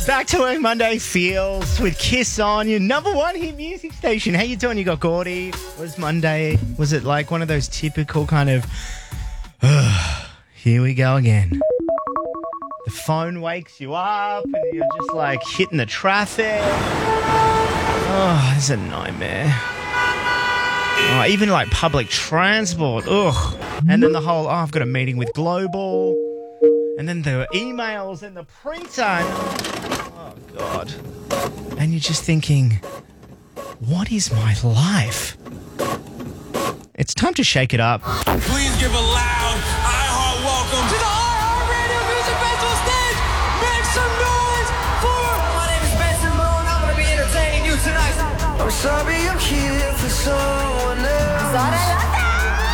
Back to Work Monday feels with Kiss on your number one hit music station. How you doing? You got Gordy. Was Monday? Was it like one of those typical kind of, here we go again. The phone wakes you up and you're just like hitting the traffic. Oh, it's a nightmare. Oh, even like public transport. Ugh. And then the whole, I've got a meeting with Global. And then the emails and the printer. Oh, God. And you're just thinking, what is my life? It's time to shake it up. Please give a loud